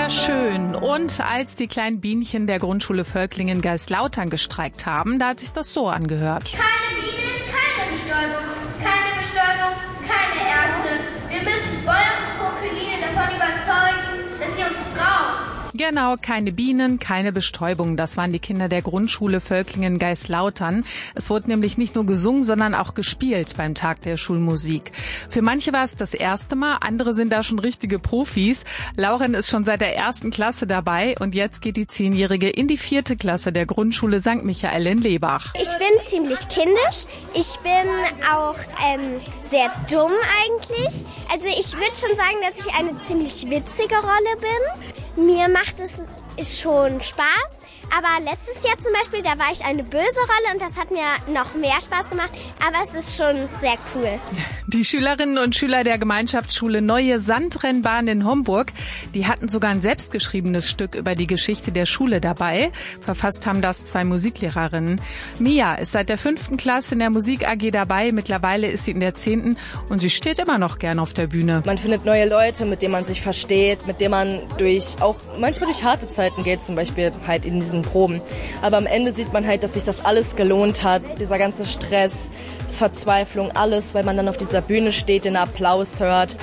Ja, schön. Und als die kleinen Bienchen der Grundschule Völklingen-Geisslautern gestreikt haben, da hat sich das so angehört. Keine Bienen, keine Bestäubung, keine Ärzte. Wir müssen Bäume und Krokodile davon überzeugen, dass sie uns brauchen. Genau, keine Bienen, keine Bestäubung. Das waren die Kinder der Grundschule Völklingen-Geisslautern. Es wurde nämlich nicht nur gesungen, sondern auch gespielt beim Tag der Schulmusik. Für manche war es das erste Mal, andere sind da schon richtige Profis. Lauren ist schon seit der 1. Klasse dabei und jetzt geht die 10-Jährige in die 4. Klasse der Grundschule St. Michael in Lebach. Ich bin ziemlich kindisch. Ich bin auch sehr dumm eigentlich. Also ich würde schon sagen, dass ich eine ziemlich witzige Rolle bin. Mir macht es schon Spaß. Aber letztes Jahr zum Beispiel, da war ich eine böse Rolle und das hat mir noch mehr Spaß gemacht. Aber es ist schon sehr cool. Die Schülerinnen und Schüler der Gemeinschaftsschule Neue Sandrennbahn in Homburg, die hatten sogar ein selbstgeschriebenes Stück über die Geschichte der Schule dabei. Verfasst haben das 2 Musiklehrerinnen. Mia ist seit der 5. Klasse in der Musik AG dabei. Mittlerweile ist sie in der 10. und sie steht immer noch gern auf der Bühne. Man findet neue Leute, mit denen man sich versteht, mit denen man manchmal durch harte Zeiten geht, zum Beispiel halt in diesen Proben. Aber am Ende sieht man halt, dass sich das alles gelohnt hat. Dieser ganze Stress, Verzweiflung, alles, weil man dann auf dieser Bühne steht, den Applaus hört.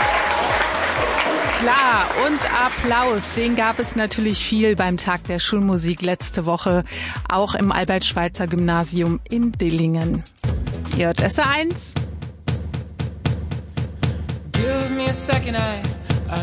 Klar, und Applaus, den gab es natürlich viel beim Tag der Schulmusik letzte Woche, auch im Albert-Schweitzer-Gymnasium in Dillingen. Hier hört SR1. Give me a second,